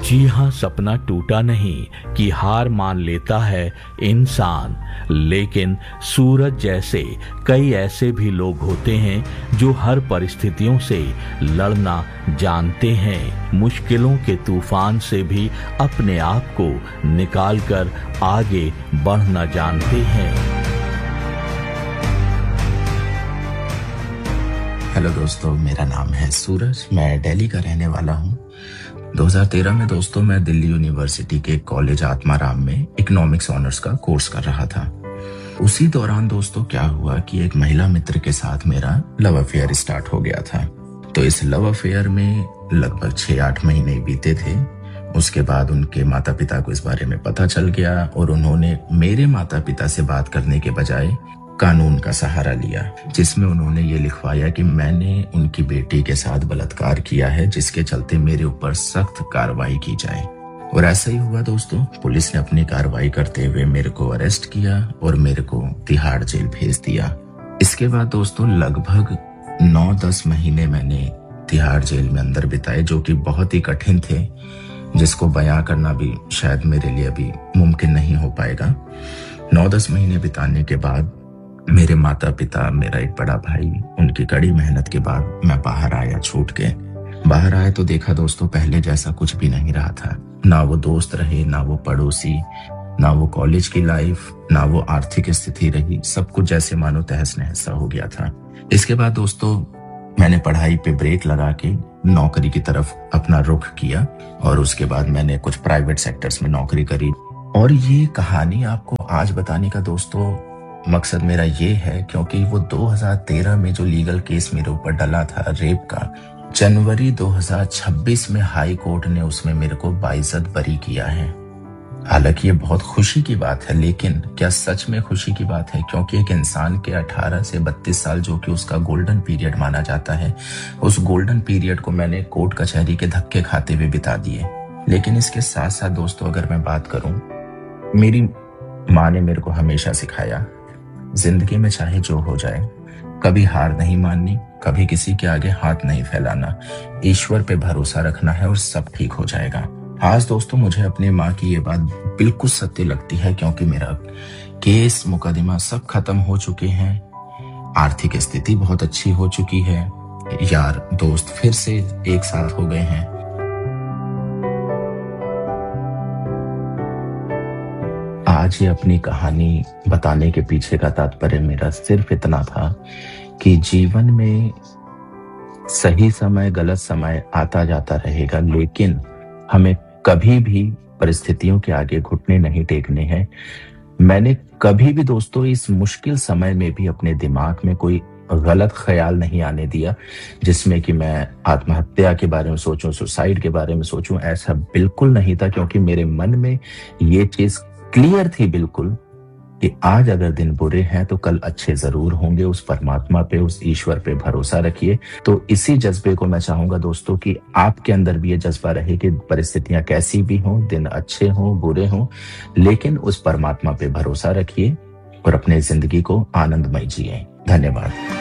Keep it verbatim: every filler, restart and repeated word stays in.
जी हाँ, सपना टूटा नहीं कि हार मान लेता है इंसान, लेकिन सूरज जैसे कई ऐसे भी लोग होते हैं जो हर परिस्थितियों से लड़ना जानते हैं, मुश्किलों के तूफान से भी अपने आप को निकालकर आगे बढ़ना जानते हैं। हेलो दोस्तों, मेरा नाम है सूरज, मैं दिल्ली का रहने वाला हूँ। दो हज़ार तेरह में दोस्तों मैं दिल्ली यूनिवर्सिटी के कॉलेज आत्माराम में इकोनॉमिक्स ऑनर्स का कोर्स कर रहा था। उसी दौरान दोस्तों क्या हुआ कि एक महिला मित्र के साथ मेरा लव अफेयर स्टार्ट हो गया था। तो इस लव अफेयर में लगभग छह आठ महीने बीते थे। उसके बाद उनके माता पिता को इस बारे में पता चल गया और उन्होंने मेरे माता पिता से बात करने के बजाय कानून का सहारा लिया, जिसमें उन्होंने ये लिखवाया कि मैंने उनकी बेटी के साथ बलात्कार किया है, जिसके चलते मेरे ऊपर सख्त कार्रवाई की जाए। और ऐसा ही हुआ दोस्तों। पुलिस ने अपनी कार्रवाई करते हुए मेरे को अरेस्ट किया और मेरे को तिहाड़ जेल भेज दिया। इसके बाद दोस्तों लगभग नौ दस महीने मैंने तिहाड़ जेल में अंदर बिताए, जो कि बहुत ही कठिन थे, जिसको बयां करना भी शायद मेरे लिए अभी मुमकिन नहीं हो पाएगा। नौ दस महीने बिताने के बाद मेरे माता पिता, मेरा एक बड़ा भाई, उनकी कड़ी मेहनत के बाद मैं बाहर आया छूट के। बाहर आया तो देखा दोस्तों पहले जैसा कुछ भी नहीं रहा था। ना वो दोस्त रहे, ना वो पड़ोसी, ना वो कॉलेज की लाइफ, ना वो आर्थिक स्थिति रही। सब कुछ जैसे मानो तहस नहस हो गया था। इसके बाद दोस्तों मैंने पढ़ाई पे ब्रेक लगा के नौकरी की तरफ अपना रुख किया और उसके बाद मैंने कुछ प्राइवेट सेक्टर्स में नौकरी करी। और ये कहानी आपको आज बताने का दोस्तों मकसद मेरा ये है क्योंकि वो दो हज़ार तेरह में जो लीगल केस मेरे ऊपर डला था रेप का, जनवरी दो हज़ार छब्बीस में हाई कोर्ट ने उसमें मेरे को बाइज्जत बरी किया है। हालांकि ये बहुत खुशी की बात है, लेकिन क्या सच में खुशी की बात है? क्योंकि एक इंसान के अठारह से बत्तीस साल जो कि उसका गोल्डन पीरियड माना जाता है, उस गोल्डन पीरियड को मैंने कोर्ट कचहरी के धक्के खाते हुए बिता दिए। लेकिन इसके साथ साथ दोस्तों अगर मैं बात करूं, मेरी माँ ने मेरे को हमेशा सिखाया, जिंदगी में चाहे जो हो जाए कभी हार नहीं माननी, कभी किसी के आगे हाथ नहीं फैलाना, ईश्वर पे भरोसा रखना है और सब ठीक हो जाएगा। आज दोस्तों मुझे अपनी माँ की ये बात बिल्कुल सत्य लगती है, क्योंकि मेरा केस मुकदमा सब खत्म हो चुके हैं, आर्थिक स्थिति बहुत अच्छी हो चुकी है, यार दोस्त फिर से एक साथ हो गए हैं। आज ये अपनी कहानी बताने के पीछे का तात्पर्य मेरा सिर्फ इतना था कि जीवन में सही समय गलत समय आता जाता रहेगा, लेकिन हमें कभी भी परिस्थितियों के आगे घुटने नहीं टेकने हैं। मैंने कभी भी दोस्तों इस मुश्किल समय में भी अपने दिमाग में कोई गलत ख्याल नहीं आने दिया जिसमें कि मैं आत्महत्या के बारे में सोचूं, सुसाइड के बारे में सोचूं। ऐसा बिल्कुल नहीं था, क्योंकि मेरे मन में ये चीज क्लियर थी बिल्कुल कि आज अगर दिन बुरे हैं तो कल अच्छे जरूर होंगे। उस परमात्मा पे, उस ईश्वर पे भरोसा रखिए। तो इसी जज्बे को मैं चाहूंगा दोस्तों कि आपके अंदर भी ये जज्बा रहे कि परिस्थितियां कैसी भी हों, दिन अच्छे हों बुरे हों, लेकिन उस परमात्मा पे भरोसा रखिए और अपने जिंदगी को आनंदमय जिए। धन्यवाद।